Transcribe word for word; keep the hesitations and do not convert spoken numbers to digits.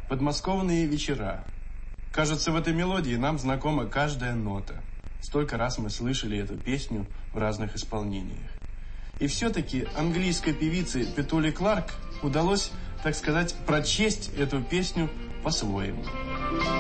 подмосковные вечера. Кажется, в этой мелодии нам знакома каждая нота. Столько раз мы слышали эту песню в разных исполнениях. И все-таки английской певице Петуле Кларк удалось, так сказать, прочесть эту песню по-своему.